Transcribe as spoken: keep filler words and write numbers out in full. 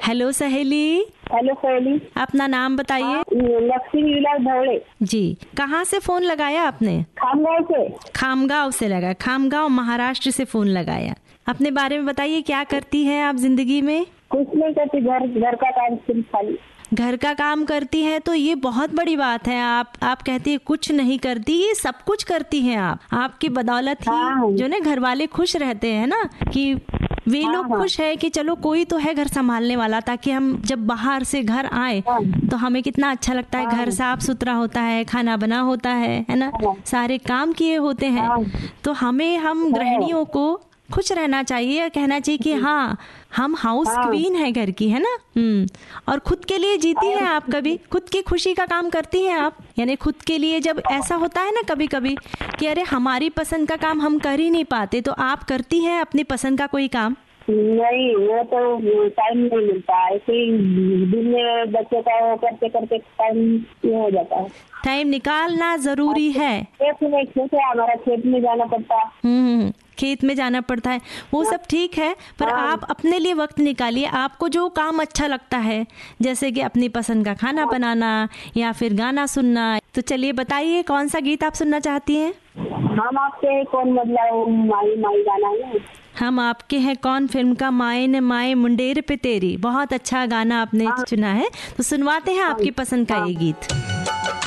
Hello सहेली। Hello सहेली। अपना नाम बताइए। लक्ष्मी विलास धवड़े जी। कहाँ से फोन लगाया आपने? खामगांव से। खामगांव से लगा। खामगांव महाराष्ट्र से फोन लगाया। अपने बारे में बताइए, क्या करती हैं आप जिंदगी में? कुछ नहीं करती, घर घर का काम सिर्फ खाली। घर का काम करती हैं तो ये बहुत बड़ी बात है। आप आप कहती है कुछ नहीं करती, ये सब कुछ करती हैं आप। आपकी बदौलत ही हाँ। जो ना घर वाले खुश रहते हैं ना, कि वे हाँ, लोग हाँ। खुश है कि चलो कोई तो है घर संभालने वाला, ताकि हम जब बाहर से घर आए हाँ। तो हमें कितना अच्छा लगता है। हाँ। घर साफ सुथरा होता है, खाना बना होता है है ना, हाँ। सारे काम किए होते हैं। हाँ। तो हमें हम गृहिणियों को खुश रहना चाहिए, कहना चाहिए कि हाँ हम हाउस हाँ। क्वीन है घर की, है ना। हम्म और खुद के लिए जीती हैं आप। कभी खुद की खुशी का काम करती हैं आप, यानी खुद के लिए जब ऐसा होता है ना कभी कभी कि अरे हमारी पसंद का काम हम कर ही नहीं पाते, तो आप करती हैं अपनी पसंद का कोई काम? नहीं, वो तो टाइम नहीं मिलता, ऐसे ही दिन में बच्चों का वो करते करते टाइम ये हो जाता है। टाइम निकालना जरूरी है। खेत में खेत है हमारा, खेत में जाना पड़ता है। हम्म खेत में जाना पड़ता है, वो सब ठीक है, पर हाँ। आप अपने लिए वक्त निकालिए। आपको जो काम अच्छा लगता है, जैसे कि अपनी पसंद का खाना बनाना या फिर गाना सुनना, तो चलिए बताइए कौन सा गीत आप सुनना चाहती हैं? हम आपके हैं कौन, मतलब माई माई गाना है। हम आपके हैं कौन फिल्म का माए ने माए मुंडेर पे तेरी, बहुत अच्छा गाना आपने हाँ। चुना है, तो सुनवाते हैं आपकी पसंद का हाँ। ये गीत।